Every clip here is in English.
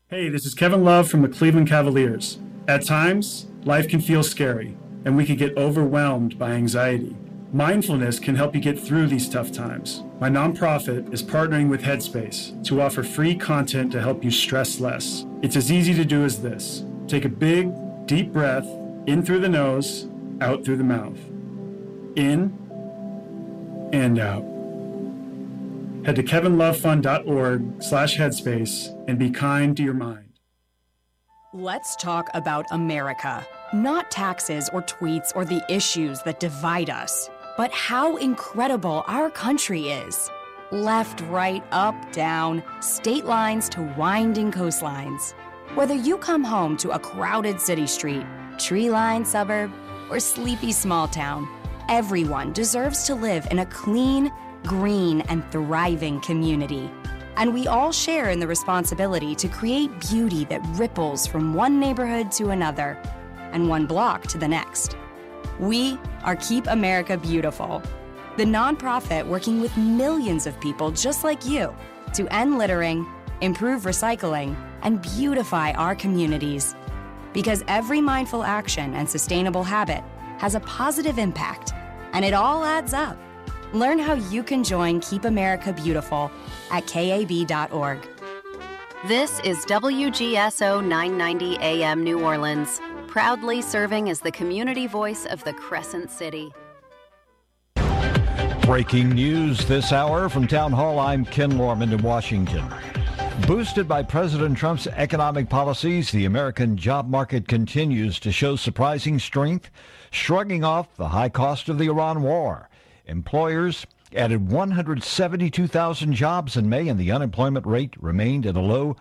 Hey, this is Kevin Love from the Cleveland Cavaliers. At times, life can feel scary, and we can get overwhelmed by anxiety. Mindfulness can help you get through these tough times. My nonprofit is partnering with Headspace to offer free content to help you stress less. It's as easy to do as this. Take a big, deep breath in through the nose, out through the mouth. In and out. Head to kevinlovefund.org/headspace and be kind to your mind. Let's talk about America. Not taxes or tweets or the issues that divide us, but how incredible our country is. Left, right, up, down, state lines to winding coastlines. Whether you come home to a crowded city street, tree-lined suburb, or sleepy small town, everyone deserves to live in a clean, green, and thriving community. And we all share in the responsibility to create beauty that ripples from one neighborhood to another and one block to the next. We are Keep America Beautiful, the nonprofit working with millions of people just like you to end littering, improve recycling, and beautify our communities. Because every mindful action and sustainable habit has a positive impact, and it all adds up. Learn how you can join Keep America Beautiful at KAB.org. This is WGSO 990 AM New Orleans, proudly serving as the community voice of the Crescent City. Breaking news this hour from Town Hall. I'm Ken Lorman in Washington. Boosted by President Trump's economic policies, the American job market continues to show surprising strength, shrugging off the high cost of the Iran war. Employers added 172,000 jobs in May, and the unemployment rate remained at a low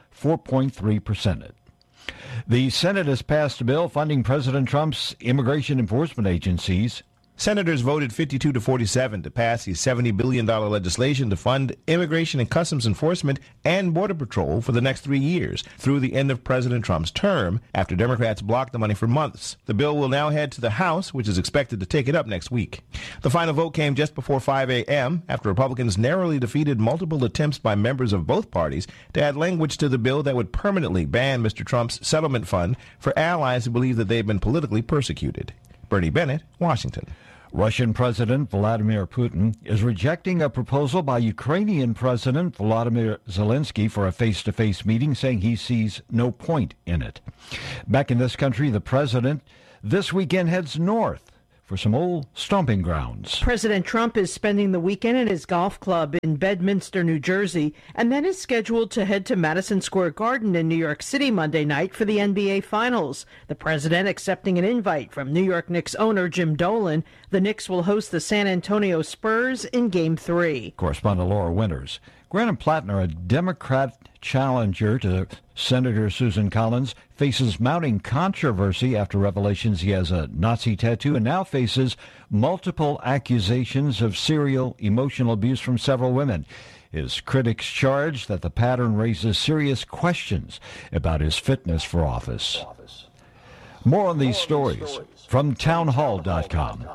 4.3%. The Senate has passed a bill funding President Trump's immigration enforcement agencies. Senators voted 52 to 47 to pass the $70 billion legislation to fund Immigration and Customs Enforcement and Border Patrol for the next 3 years through the end of President Trump's term, after Democrats blocked the money for months. The bill will now head to the House, which is expected to take it up next week. The final vote came just before 5 a.m. after Republicans narrowly defeated multiple attempts by members of both parties to add language to the bill that would permanently ban Mr. Trump's settlement fund for allies who believe that they've been politically persecuted. Bernie Bennett, Washington. Russian President Vladimir Putin is rejecting a proposal by Ukrainian President Volodymyr Zelensky for a face-to-face meeting, saying he sees no point in it. Back in this country, the president this weekend heads north for some old stomping grounds. President Trump is spending the weekend at his golf club in Bedminster, New Jersey, and then is scheduled to head to Madison Square Garden in New York City Monday night for the NBA Finals. The president accepting an invite from New York Knicks owner Jim Dolan. The Knicks will host the San Antonio Spurs in Game 3. Correspondent Laura Winters. Graham Plattner, a Democrat challenger to Senator Susan Collins, faces mounting controversy after revelations he has a Nazi tattoo and now faces multiple accusations of serial emotional abuse from several women. His critics charge that the pattern raises serious questions about his fitness for office. More on these stories from townhall.com.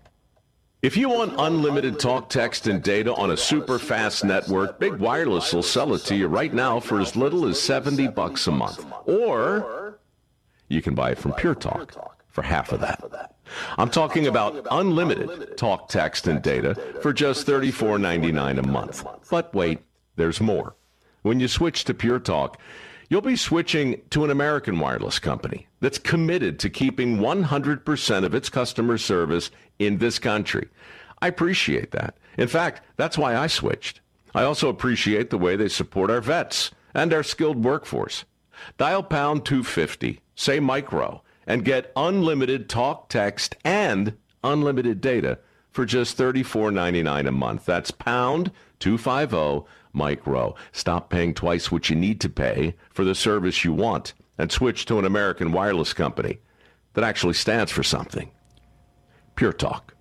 If you want unlimited talk, text, and data on a super fast network, Big Wireless will sell it to you right now for as little as $70 a month. Or you can buy it from Pure Talk for half of that. I'm talking about unlimited talk, text, and data for just $34.99 a month. But wait, there's more. When you switch to Pure Talk, you'll be switching to an American wireless company that's committed to keeping 100% of its customer service in this country. I appreciate that. In fact, that's why I switched. I also appreciate the way they support our vets and our skilled workforce. Dial pound 250, say micro, and get unlimited talk, text, and unlimited data for just $34.99 a month. That's pound 250 micro. Stop paying twice what you need to pay for the service you want and switch to an American wireless company that actually stands for something. Pure Talk.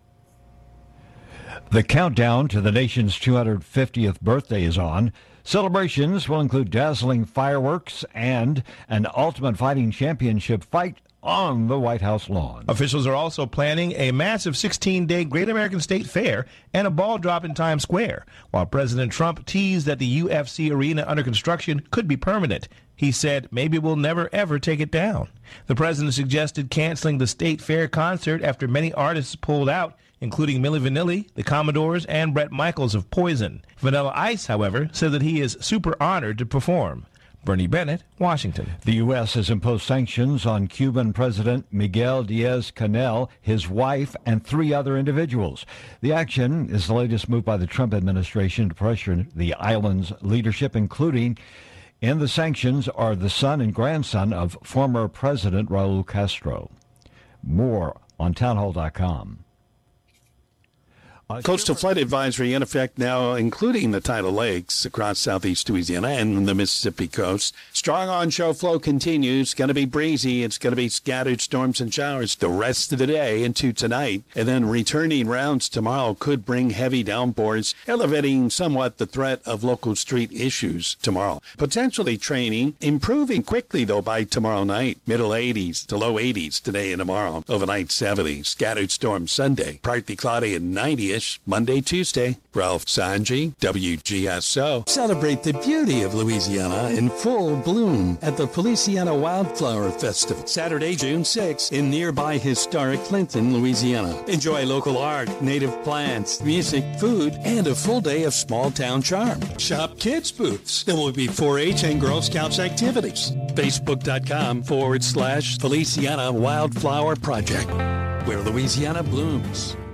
The countdown to the nation's 250th birthday is on. Celebrations will include dazzling fireworks and an Ultimate Fighting Championship fight on the White House lawn. Officials are also planning a massive 16-day Great American State Fair and a ball drop in Times Square, while President Trump teased that the UFC arena under construction could be permanent. He said maybe we'll never, ever take it down. The president suggested canceling the State Fair concert after many artists pulled out, including Milli Vanilli, the Commodores, and Bret Michaels of Poison. Vanilla Ice, however, said that he is super honored to perform. Bernie Bennett, Washington. The U.S. has imposed sanctions on Cuban President Miguel Diaz-Canel, his wife, and 3 other individuals. The action is the latest move by the Trump administration to pressure the island's leadership, including in the sanctions are the son and grandson of former President Raul Castro. More on townhall.com. Coastal flood advisory in effect now, including the tidal lakes across southeast Louisiana and the Mississippi coast. Strong onshore flow continues. Going to be breezy. It's going to be scattered storms and showers the rest of the day into tonight. And then returning rounds tomorrow could bring heavy downpours, elevating somewhat the threat of local street issues tomorrow. Potentially training, improving quickly, though, by tomorrow night. Middle 80s to low 80s today and tomorrow. Overnight 70s. Scattered storms Sunday. Partly cloudy and 90s. Monday, Tuesday. Ralph Sanji, WGSO. Celebrate the beauty of Louisiana in full bloom at the Feliciana Wildflower Festival. Saturday, June 6th in nearby historic Clinton, Louisiana. Enjoy local art, native plants, music, food, and a full day of small town charm. Shop kids booths. There will be 4-H and Girl Scouts activities. Facebook.com/Feliciana Wildflower Project, where Louisiana blooms.